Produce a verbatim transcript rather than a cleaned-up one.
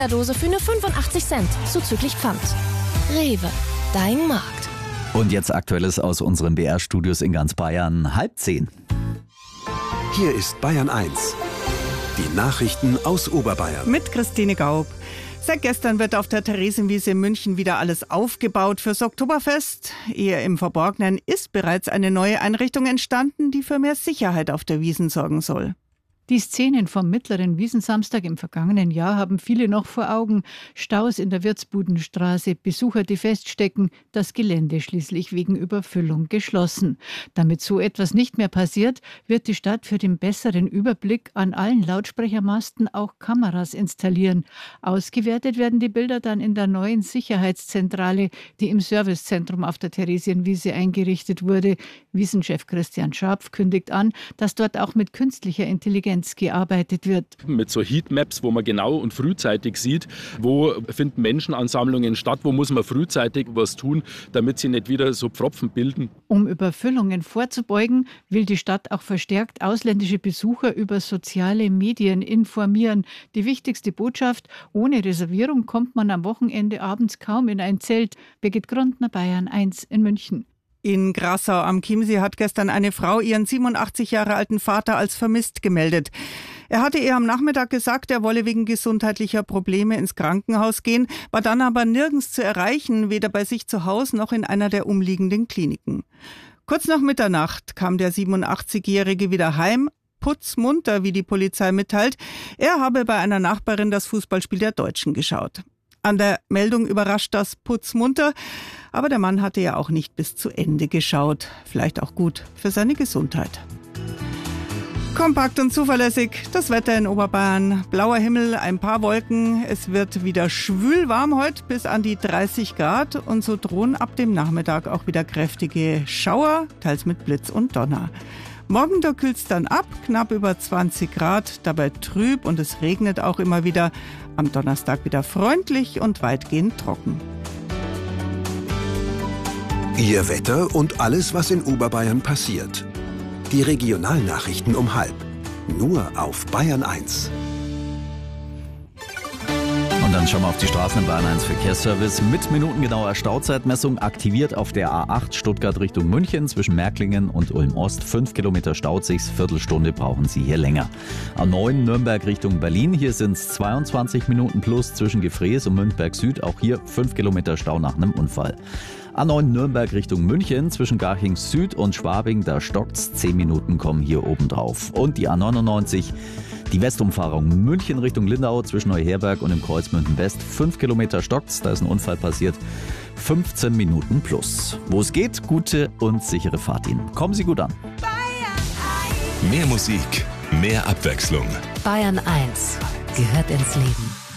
Dose für nur fünfundachtzig Cent, zuzüglich Pfand. Rewe, dein Markt. Und jetzt Aktuelles aus unseren B R-Studios in ganz Bayern, halb zehn. Hier ist Bayern eins. Die Nachrichten aus Oberbayern. Mit Christine Gaub. Seit gestern wird auf der Theresienwiese in München wieder alles aufgebaut fürs Oktoberfest. Eher im Verborgenen ist bereits eine neue Einrichtung entstanden, die für mehr Sicherheit auf der Wiesn sorgen soll. Die Szenen vom mittleren Wiesensamstag im vergangenen Jahr haben viele noch vor Augen. Staus in der Wirtsbudenstraße, Besucher, die feststecken, das Gelände schließlich wegen Überfüllung geschlossen. Damit so etwas nicht mehr passiert, wird die Stadt für den besseren Überblick an allen Lautsprechermasten auch Kameras installieren. Ausgewertet werden die Bilder dann in der neuen Sicherheitszentrale, die im Servicezentrum auf der Theresienwiese eingerichtet wurde. Wiesenchef Christian Scharpf kündigt an, dass dort auch mit künstlicher Intelligenz gearbeitet wird. Mit so Heatmaps, wo man genau und frühzeitig sieht, wo finden Menschenansammlungen statt, wo muss man frühzeitig was tun, damit sie nicht wieder so Pfropfen bilden. Um Überfüllungen vorzubeugen, will die Stadt auch verstärkt ausländische Besucher über soziale Medien informieren. Die wichtigste Botschaft: Ohne Reservierung kommt man am Wochenende abends kaum in ein Zelt. Birgit Grundner, Bayern eins in München. In Grassau am Chiemsee hat gestern eine Frau ihren siebenundachtzig Jahre alten Vater als vermisst gemeldet. Er hatte ihr am Nachmittag gesagt, er wolle wegen gesundheitlicher Probleme ins Krankenhaus gehen, war dann aber nirgends zu erreichen, weder bei sich zu Hause noch in einer der umliegenden Kliniken. Kurz nach Mitternacht kam der siebenundachtzigjährige wieder heim, putzmunter, wie die Polizei mitteilt. Er habe bei einer Nachbarin das Fußballspiel der Deutschen geschaut. An der Meldung überrascht das putzmunter, aber der Mann hatte ja auch nicht bis zu Ende geschaut. Vielleicht auch gut für seine Gesundheit. Kompakt und zuverlässig das Wetter in Oberbayern. Blauer Himmel, ein paar Wolken. Es wird wieder schwül warm heute, bis an die dreißig Grad. Und so drohen ab dem Nachmittag auch wieder kräftige Schauer, teils mit Blitz und Donner. Morgen, da kühlt es dann ab, knapp über zwanzig Grad, dabei trüb und es regnet auch immer wieder. Am Donnerstag wieder freundlich und weitgehend trocken. Ihr Wetter und alles, was in Oberbayern passiert. Die Regionalnachrichten um halb. Nur auf Bayern eins. Und dann schauen wir auf die Straßen im Bayern eins Verkehrsservice. Mit minutengenauer Stauzeitmessung aktiviert auf der A acht Stuttgart Richtung München zwischen Märklingen und Ulm-Ost. Fünf Kilometer staut sich's, Viertelstunde brauchen Sie hier länger. A neun Nürnberg Richtung Berlin. Hier sind es zweiundzwanzig Minuten plus zwischen Gefrees und Münchberg Süd. Auch hier fünf Kilometer Stau nach einem Unfall. A neun Nürnberg Richtung München zwischen Garching Süd und Schwabing. Da stockt's. zehn Minuten kommen hier oben drauf. Und die A neunundneunzig. Die Westumfahrung München Richtung Lindau zwischen Neuherberg und dem Kreuz München West. Fünf Kilometer stockt's, da ist ein Unfall passiert. fünfzehn Minuten plus. Wo es geht, gute und sichere Fahrt Ihnen. Kommen Sie gut an. Mehr Musik, mehr Abwechslung. Bayern eins gehört ins Leben.